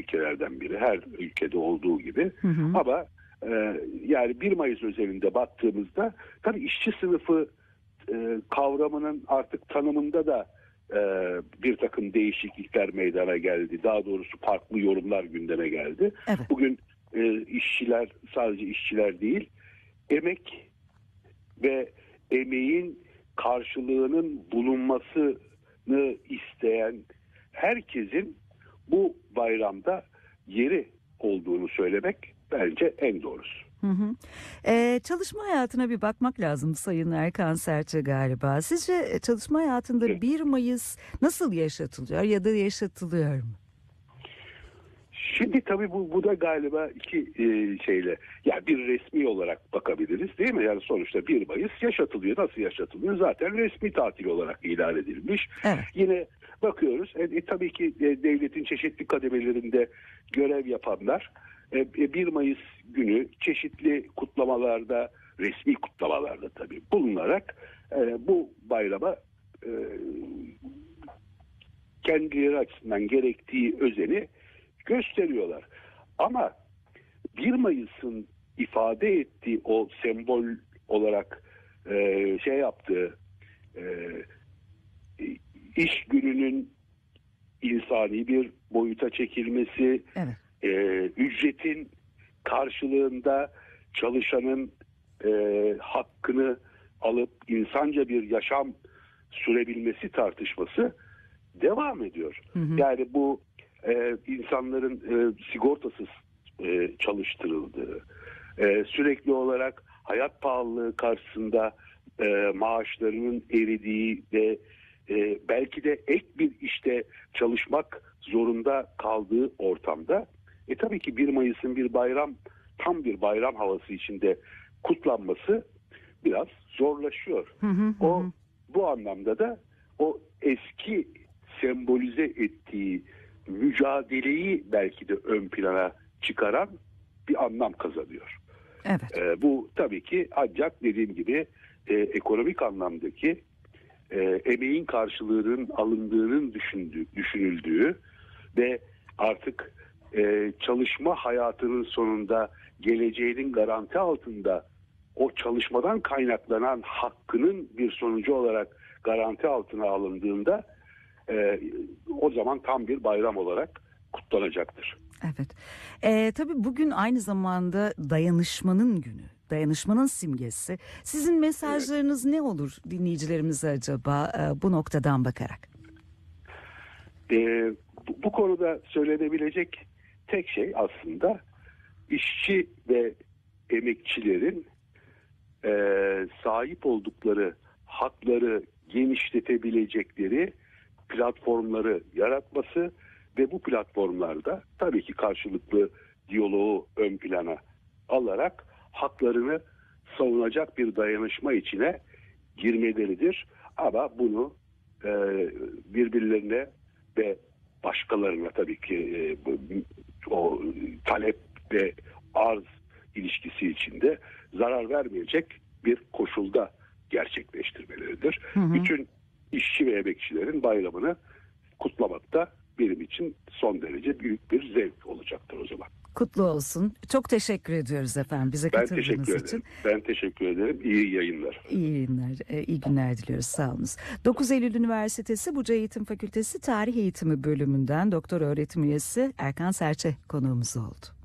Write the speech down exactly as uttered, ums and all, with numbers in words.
ülkelerden biri. Her ülkede olduğu gibi. Hı hı. Ama e, yani bir Mayıs özelinde baktığımızda tabii işçi sınıfı e, kavramının artık tanımında da e, bir takım değişiklikler meydana geldi. Daha doğrusu farklı yorumlar gündeme geldi. Evet. Bugün e, işçiler sadece işçiler değil, emek ve emeğin karşılığının bulunmasını isteyen herkesin bu bayramda yeri olduğunu söylemek bence en doğrusu. Hı hı. Ee, çalışma hayatına bir bakmak lazım Sayın Erkan Serçe galiba. Sizce çalışma hayatında evet. bir Mayıs nasıl yaşatılıyor ya da yaşatılıyor mu? Şimdi tabii bu, bu da galiba iki e, şeyle, yani bir resmi olarak bakabiliriz değil mi? Yani sonuçta bir Mayıs yaşatılıyor. Nasıl yaşatılıyor? Zaten resmi tatil olarak ilan edilmiş. Evet. Yine bakıyoruz. E, e, tabii ki e, devletin çeşitli kademelerinde görev yapanlar e, bir Mayıs günü çeşitli kutlamalarda, resmi kutlamalarda tabii bulunarak e, bu bayrama e, kendileri açısından gerektiği özeni gösteriyorlar. Ama bir Mayıs'ın ifade ettiği o sembol olarak e, şey yaptığı e, iş gününün insani bir boyuta çekilmesi, evet. e, ücretin karşılığında çalışanın e, hakkını alıp insanca bir yaşam sürebilmesi tartışması devam ediyor. Hı hı. Yani bu e, insanların e, sigortasız e, çalıştırıldığı, e, sürekli olarak hayat pahalılığı karşısında e, maaşlarının eridiği ve e, belki de ek bir işte çalışmak zorunda kaldığı ortamda e, tabii ki bir Mayıs'ın bir bayram, tam bir bayram havası içinde kutlanması biraz zorlaşıyor. Hı hı hı. O bu anlamda da o eski sembolize ettiği mücadeleyi belki de ön plana çıkaran bir anlam kazanıyor. Evet. E, bu tabii ki ancak dediğim gibi e, ekonomik anlamdaki e, emeğin karşılığının alındığının düşündüğü, düşünüldüğü ve artık e, çalışma hayatının sonunda geleceğinin garanti altında o çalışmadan kaynaklanan hakkının bir sonucu olarak garanti altına alındığında e, o zaman tam bir bayram olarak kutlanacaktır. Evet. E, tabii bugün aynı zamanda dayanışmanın günü, dayanışmanın simgesi. Sizin mesajlarınız evet. ne olur dinleyicilerimize acaba e, bu noktadan bakarak? E, bu, bu konuda söylenebilecek tek şey aslında işçi ve emekçilerin e, sahip oldukları hakları genişletebilecekleri platformları yaratması ve bu platformlarda tabii ki karşılıklı diyaloğu ön plana alarak haklarını savunacak bir dayanışma içine girmeleridir. Ama bunu e, birbirlerine ve başkalarına tabii ki e, o talep ve arz ilişkisi içinde zarar vermeyecek bir koşulda gerçekleştirmeleridir. Hı hı. Bütün işçi ve emekçilerin bayramını kutlamakta benim için son derece büyük bir zevk olacaktır o zaman. Kutlu olsun. Çok teşekkür ediyoruz efendim bize ben katıldığınız teşekkür için. Ederim. Ben teşekkür ederim. İyi yayınlar. İyi yayınlar, iyi günler diliyoruz. Sağ olunuz. dokuz Eylül Üniversitesi Buca Eğitim Fakültesi Tarih Eğitimi Bölümünden doktor öğretim üyesi Erkan Serçe konuğumuz oldu.